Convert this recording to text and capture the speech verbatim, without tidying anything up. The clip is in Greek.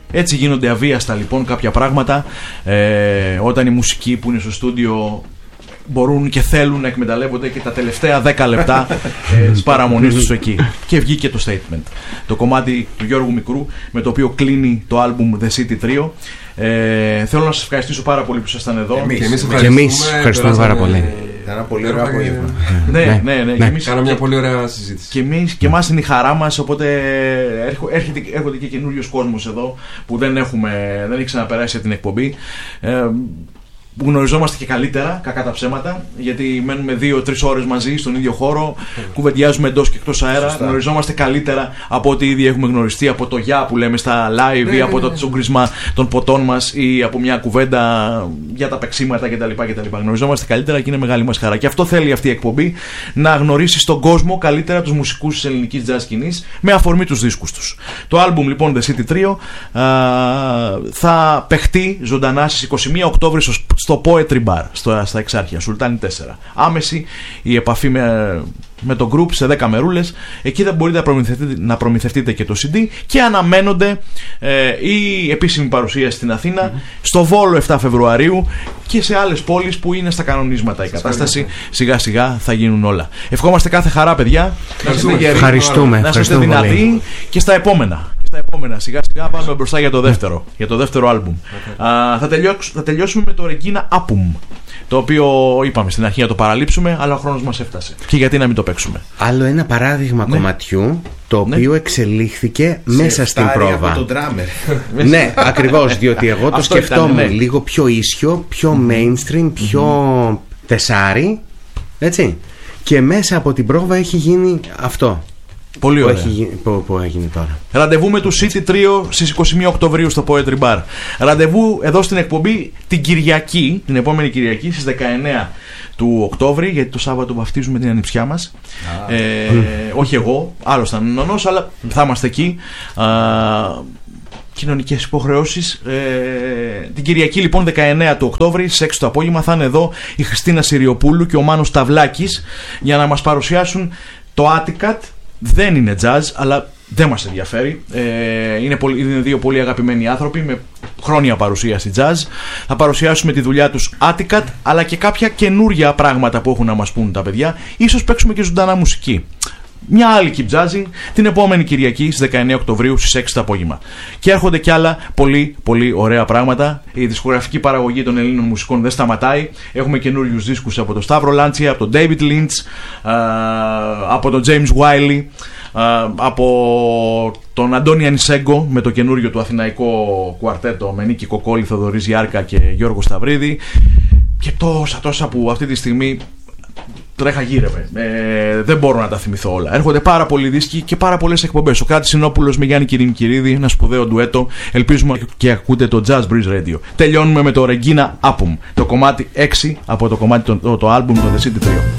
Έτσι γίνονται αβίαστα λοιπόν κάποια πράγματα, ε, όταν οι μουσικοί που είναι στο στούντιο μπορούν και θέλουν να εκμεταλλεύονται και τα τελευταία δέκα λεπτά ε, της παραμονής τους εκεί. Και βγήκε το statement. Το κομμάτι του Γιώργου Μικρού, με το οποίο κλείνει το άλμπουμ The City Trio. Ε, θέλω να σας ευχαριστήσω πάρα πολύ που ήσασταν εδώ. Και εμείς, εμείς και εμείς ευχαριστούμε πάρα πολύ. Ήταν ένα πολύ ωραίο απόγευμα. Ναι, ναι, ναι, ναι. ναι. Κάναμε μια πολύ ωραία συζήτηση. Και εμείς και εμάς είναι η χαρά μας, οπότε έρχεται, έρχονται και καινούριος κόσμος εδώ που δεν έχουμε, δεν έχει ξαναπεράσει από την εκπομπή. Ε, που γνωριζόμαστε και καλύτερα, κακά τα ψέματα, γιατί μένουμε δύο-τρεις ώρες μαζί στον ίδιο χώρο, κουβεντιάζουμε εντός και εκτός αέρα. Σωστά. Γνωριζόμαστε καλύτερα από ό,τι ήδη έχουμε γνωριστεί, από το γεια που λέμε στα live, ναι, ή από το τσούγκρισμα των ποτών μας, ή από μια κουβέντα για τα παίξήματα κτλ. κτλ. Γνωριζόμαστε καλύτερα και είναι μεγάλη μας χαρά. Και αυτό θέλει αυτή η εκπομπή, να γνωρίσει στον κόσμο καλύτερα τους μουσικούς της ελληνικής jazz σκηνής με αφορμή τους δίσκους τους. Το άλμπουμ λοιπόν The City Trio α, θα παιχτεί ζωντανά στις είκοσι μία Οκτώβρη στο Poetry Bar, στο, στα Εξάρχεια, Σουλτάνη τέσσερα. Άμεση η επαφή με, με το group σε δέκα μερούλες. Εκεί θα μπορείτε να προμηθευτείτε, να προμηθευτείτε και το σι ντι, και αναμένονται ε, η επίσημη παρουσία στην Αθήνα, mm-hmm. στο Βόλο επτά Φεβρουαρίου και σε άλλες πόλεις που είναι στα κανονίσματα η κατάσταση. Σιγά σιγά θα γίνουν όλα. Ευχόμαστε κάθε χαρά, παιδιά. Ευχαριστούμε. Να είστε ευχαριστούμε. Να είστε δυνατοί και στα επόμενα. Στα επόμενα, σιγά σιγά πάμε μπροστά για το δεύτερο, για το δεύτερο άλμπουμ. Okay. Α, θα, τελειώσ, θα τελειώσουμε με το Regina Apum, το οποίο είπαμε στην αρχή να το παραλείψουμε, αλλά ο χρόνος μας έφτασε. Και γιατί να μην το παίξουμε. Άλλο ένα παράδειγμα, ναι, κομματιού, το οποίο, ναι, εξελίχθηκε σε μέσα στην πρόβα. Από τον drummer. Ναι, ακριβώς, διότι εγώ το σκεφτόμουν, ναι, λίγο πιο ίσιο, πιο mainstream, πιο mm-hmm. τεσάρι, έτσι. Και μέσα από την πρόβα έχει γίνει αυτό. Πολύ ωραία. Που, έχει, που, που έγινε τώρα. Ραντεβού με το City Trio στις είκοσι μία Οκτωβρίου στο Poetry Bar. Ραντεβού εδώ στην εκπομπή την Κυριακή, την επόμενη Κυριακή στις δεκαεννέα του Οκτώβρη, γιατί το Σάββατο βαφτίζουμε την ανιψιά μας. Ah. Ε, mm. Όχι εγώ, άλλος ήταν νονός, αλλά θα είμαστε εκεί. Α, κοινωνικές υποχρεώσεις. Ε, την Κυριακή λοιπόν δεκαεννέα του Οκτώβρη στις έξι το απόγευμα θα είναι εδώ η Χριστίνα Συριοπούλου και ο Μάνος Ταυλάκης για να μας παρουσιάσουν το Atticat. Δεν είναι jazz, αλλά δεν μας ενδιαφέρει. Ε, είναι, πολύ, είναι δύο πολύ αγαπημένοι άνθρωποι με χρόνια παρουσία στη jazz. Θα παρουσιάσουμε τη δουλειά τους Atticat, αλλά και κάποια καινούρια πράγματα που έχουν να μας πούν τα παιδιά. Ίσως παίξουμε και ζωντανά μουσική. Μια άλλη keep jazzing την επόμενη Κυριακή στις δεκαεννέα Οκτωβρίου στις έξι το απόγευμα. Και έρχονται κι άλλα πολύ πολύ ωραία πράγματα. Η δισκογραφική παραγωγή των Ελλήνων μουσικών δεν σταματάει. Έχουμε καινούριους δίσκους από τον Σταύρο Λάντσια, από τον David Lynch, από τον James Wiley, από τον Αντώνη Ανισέγκο με το καινούριο του αθηναϊκό κουαρτέτο με Νίκη Κοκόλη, Θοδωρή Γιάρκα και Γιώργο Σταυρίδη. Και τόσα τόσα που αυτή τη στιγμή τρέχα γύρευε. Ε, δεν μπορώ να τα θυμηθώ όλα. Έρχονται πάρα πολλοί δίσκοι και πάρα πολλές εκπομπές. Ο Κράτης Συνόπουλος με Γιάννη Κυρίμ-Κυρίδη, ένα σπουδαίο ντουέτο. Ελπίζουμε και ακούτε το Jazz Breeze Radio. Τελειώνουμε με το Regina Apum, το κομμάτι έξι από το κομμάτι το, το, το album το The City Trio.